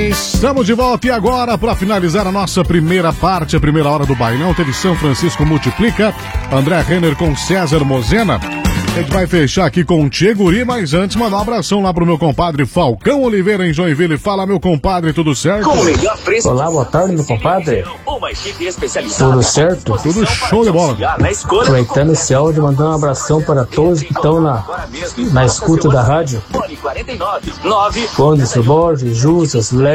Estamos de volta e agora, para finalizar a nossa primeira parte, a primeira hora do Bailão, teve São Francisco Multiplica, André Renner com César Mozena. A gente vai fechar aqui com o Tcheguri, mas antes mandar um abração lá pro meu compadre Falcão Oliveira em Joinville. Fala, meu compadre, tudo certo? Olá, boa tarde, meu compadre. Tudo certo? Tudo show de bola. Aproveitando esse áudio, mandando um abração para todos que estão na escuta da rádio. Conde, Borges, Jusas, Léo.